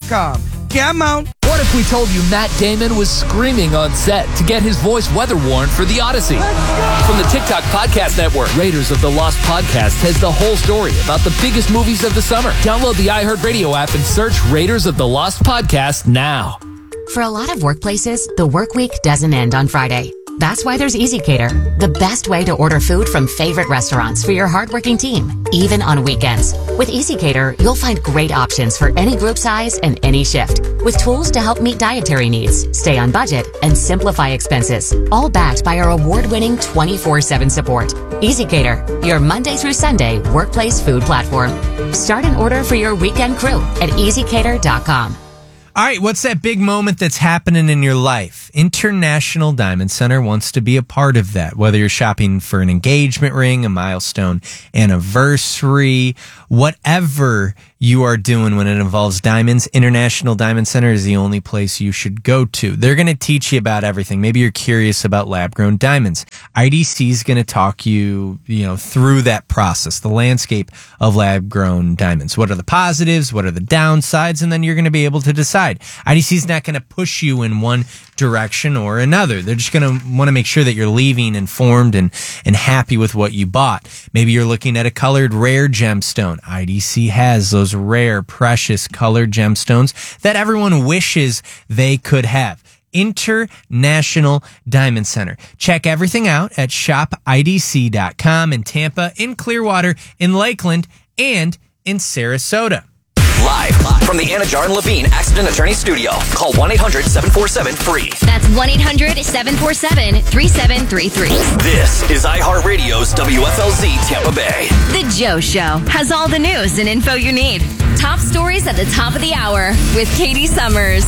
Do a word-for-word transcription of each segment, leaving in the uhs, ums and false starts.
Come on. What if we told you Matt Damon was screaming on set to get his voice weather worn for The Odyssey? From the TikTok Podcast Network, Raiders of the Lost Podcast has the whole story about the biggest movies of the summer. Download the iHeartRadio app and search Raiders of the Lost Podcast now. For a lot of workplaces, the work week doesn't end on Friday. That's why there's EasyCater, the best way to order food from favorite restaurants for your hardworking team, even on weekends. With EasyCater, you'll find great options for any group size and any shift, with tools to help meet dietary needs, stay on budget, and simplify expenses, all backed by our award-winning twenty-four seven support. EasyCater, your Monday through Sunday workplace food platform. Start an order for your weekend crew at easy cater dot com. All right, what's that big moment that's happening in your life? International Diamond Center wants to be a part of that. Whether you're shopping for an engagement ring, a milestone anniversary, whatever you are doing when it involves diamonds, International Diamond Center is the only place you should go to. They're going to teach you about everything. Maybe you're curious about lab-grown diamonds. I D C is going to talk you, you know, through that process, the landscape of lab-grown diamonds. What are the positives? What are the downsides? And then you're going to be able to decide. I D C is not going to push you in one direction or another. They're just going to want to make sure that you're leaving informed and, and happy with what you bought. Maybe you're looking at a colored rare gemstone. I D C has those rare, precious colored gemstones that everyone wishes they could have. International Diamond Center. Check everything out at shop I D C dot com in Tampa, in Clearwater, in Lakeland, and in Sarasota. Live from the Anna Jar and Levine Accident Attorney Studio. Call one eight hundred seven four seven free. That's one eight hundred seven four seven three seven three three. This is iHeartRadio's W F L Z Tampa Bay. The Joe Show has all the news and info you need. Top stories at the top of the hour with Katie Summers.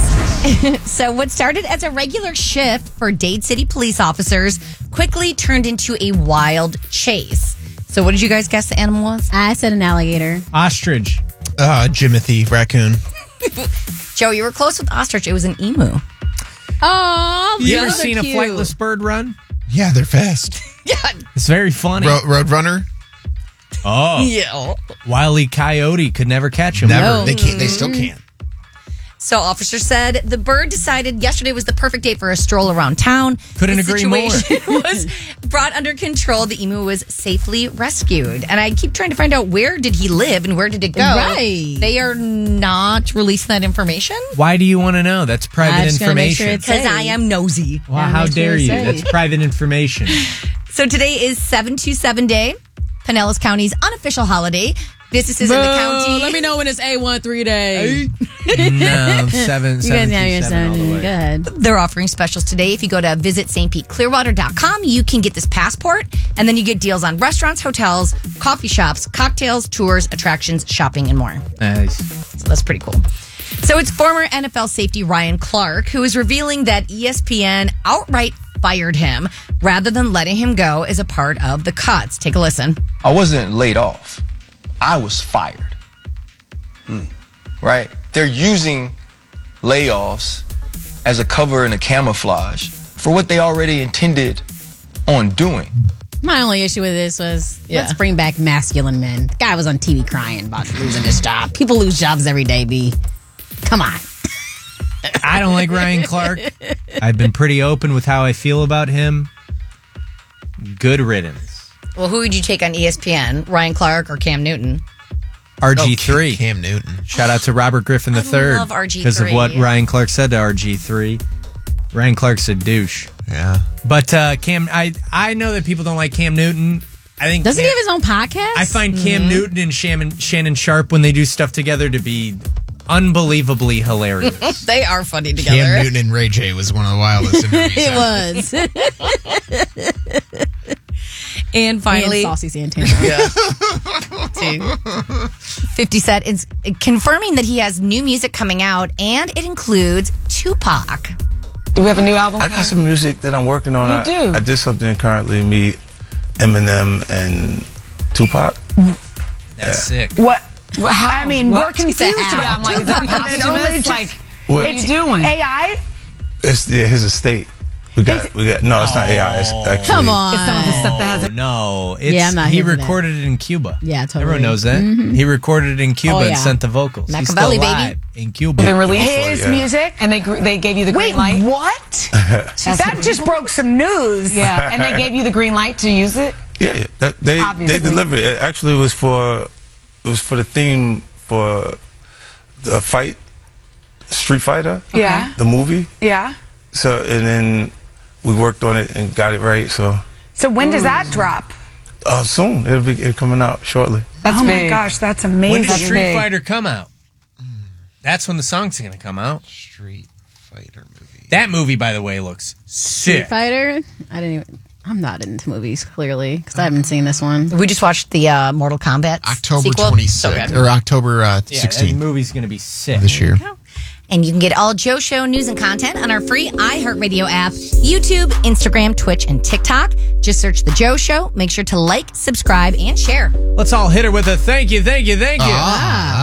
So what started as a regular shift for Dade City police officers quickly turned into a wild chase. So what did you guys guess the animal was? I said an alligator. Ostrich. Uh, Jimothy raccoon. Joe, you were close with ostrich. It was an emu. Oh, you ever seen cute. a flightless bird run? Yeah, they're fast. Yeah, it's very funny. Ro- Roadrunner. Oh, yeah. Wile E. Coyote could never catch him. Never. No. They can't. They still can't. So officers said the bird decided yesterday was the perfect day for a stroll around town. Couldn't the agree more. situation was brought under control. The emu was safely rescued. And I keep trying to find out where did he live and where did it go. Right. They are not releasing that information. Why do you want to know? That's private information. Because I am nosy. Well, how dare you? That's private information. So today is seven two seven Day, Pinellas County's unofficial holiday. Businesses Bro, in the county. Let me know when it's A one three Day. No, seven, seven, two, seven all the way. Go ahead. They're offering specials today. If you go to visit Saint Pete Clearwater dot com, you can get this passport, and then you get deals on restaurants, hotels, coffee shops, cocktails, tours, attractions, shopping, and more. Nice. So that's pretty cool. So it's former N F L safety Ryan Clark who is revealing that E S P N outright fired him rather than letting him go as a part of the cuts. Take a listen. I wasn't laid off. I was fired. Hmm. Right? They're using layoffs as a cover and a camouflage for what they already intended on doing. My only issue with this was, Yeah. let's bring back masculine men. The guy was on T V crying about losing his job. People lose jobs every day, B. Come on. I don't like Ryan Clark. I've been pretty open with how I feel about him. Good riddance. Well, who would you take on E S P N? Ryan Clark or Cam Newton? R G three. Oh, Cam Newton. Shout out to Robert Griffin the third. I love R G three. Because of what Ryan Clark said to R G three. Ryan Clark's a douche. Yeah. But uh, Cam, I I know that people don't like Cam Newton. I think Doesn't Cam, he have his own podcast? I find Cam mm-hmm. Newton and Shannon, Shannon Sharp, when they do stuff together, to be unbelievably hilarious. They are funny together. Cam Newton and Ray J was one of the wildest interviews. It was. And finally, and Saucy Santana. Yeah. fifty Cent is confirming that he has new music coming out, and it includes Tupac. Do we have a new album? I got some music that I'm working on. You I, do? I did something currently, me, Eminem, and Tupac. That's yeah. sick. What? Well, how, I mean, what? we're confused about like, Tupac. It's only just, What? it's doing A I. It's yeah, his estate. We got, we got. No, it's not A I. It's actually. Come on. It's some of the stuff that has. No, it's, Yeah, I'm not he here for that. recorded it in Cuba. Yeah, totally. Everyone knows that. Mhm. He recorded it in Cuba Oh, yeah. and sent the vocals. He's still Machiavelli, baby. alive in Cuba. Been released His his yeah. music, and they gr- they gave you the Wait, green light. what? That just broke some news. Yeah, and they gave you the green light to use it. Yeah, yeah. That, they Obviously. they delivered it. It Actually, was for it was for the theme for the fight, Street Fighter. Yeah. The movie. Yeah. So and then we worked on it and got it right. So So when does that drop? uh, soon it'll be it'll coming out shortly. That's oh my big. gosh, that's When amazing. does Street big. Fighter come out? That's when the song's going to come out. Street Fighter movie. That movie, by the way, looks sick. Street Fighter? I didn't even. I'm not into movies, clearly, because I haven't seen this one. We just watched the uh, Mortal Kombat October sequel. twenty-sixth So good. or October uh, Yeah, that sixteenth movie's going to be sick. this year. And you can get all Joe Show news and content on our free iHeartRadio app, YouTube, Instagram, Twitch, and TikTok. Just search The Joe Show. Make sure to like, subscribe, and share. Let's all hit her with a thank you, thank you, thank you. Ah.